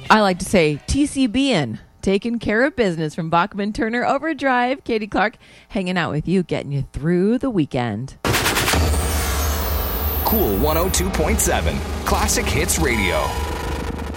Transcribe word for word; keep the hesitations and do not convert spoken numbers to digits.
I like to say T C B N, taking care of business from Bachman Turner Overdrive. Katie Clark hanging out with you, getting you through the weekend. Cool one oh two point seven, Classic Hits Radio.